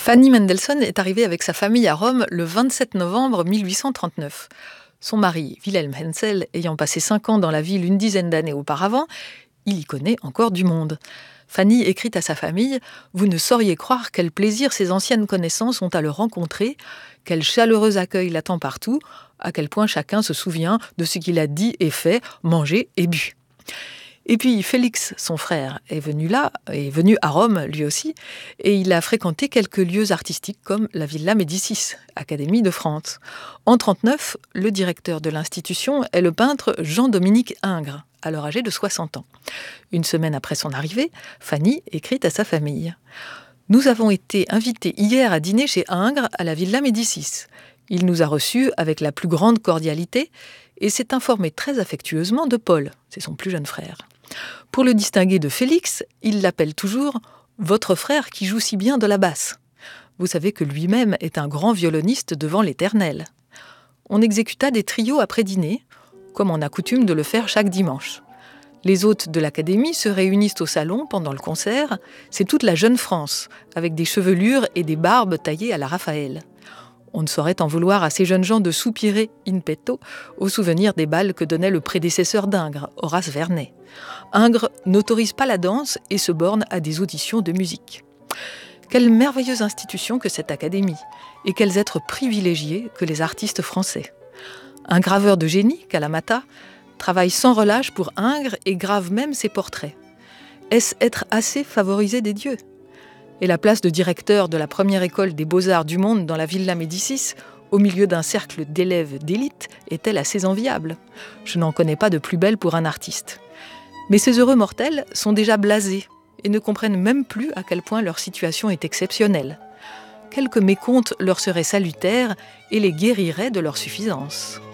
Fanny Mendelssohn est arrivée avec sa famille à Rome le 27 novembre 1839. Son mari, Wilhelm Hensel, ayant passé 5 ans dans la ville une dizaine d'années auparavant, il y connaît encore du monde. Fanny écrit à sa famille « Vous ne sauriez croire quel plaisir ses anciennes connaissances ont à le rencontrer, quel chaleureux accueil l'attend partout, à quel point chacun se souvient de ce qu'il a dit et fait, mangé et bu. » Et puis Félix, son frère, est venu à Rome lui aussi, et il a fréquenté quelques lieux artistiques comme la Villa Médicis, Académie de France. En 1939, le directeur de l'institution est le peintre Jean-Dominique Ingres, alors âgé de 60 ans. Une semaine après son arrivée, Fanny écrit à sa famille « Nous avons été invités hier à dîner chez Ingres à la Villa Médicis. Il nous a reçus avec la plus grande cordialité et s'est informé très affectueusement de Paul, c'est son plus jeune frère. Pour le distinguer de Félix, il l'appelle toujours « votre frère qui joue si bien de la basse ». Vous savez que lui-même est un grand violoniste devant l'Éternel. On exécuta des trios après dîner, comme on a coutume de le faire chaque dimanche. Les hôtes de l'Académie se réunissent au salon pendant le concert. C'est toute la jeune France, avec des chevelures et des barbes taillées à la Raphaël. On ne saurait en vouloir à ces jeunes gens de soupirer in petto au souvenir des bals que donnait le prédécesseur d'Ingres, Horace Vernet. Ingres n'autorise pas la danse et se borne à des auditions de musique. Quelle merveilleuse institution que cette académie, et quels êtres privilégiés que les artistes français. Un graveur de génie, Kalamata, travaille sans relâche pour Ingres et grave même ses portraits. Est-ce être assez favorisé des dieux ? Et la place de directeur de la première école des beaux-arts du monde dans la Villa Médicis, au milieu d'un cercle d'élèves d'élite, est-elle assez enviable ? Je n'en connais pas de plus belle pour un artiste. Mais ces heureux mortels sont déjà blasés et ne comprennent même plus à quel point leur situation est exceptionnelle. Quelques mécomptes leur seraient salutaires et les guériraient de leur suffisance.